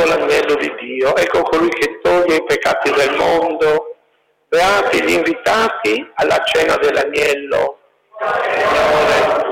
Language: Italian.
l'agnello di Dio, ecco colui che toglie i peccati del mondo. Beati gli invitati alla cena dell'agnello. Signore,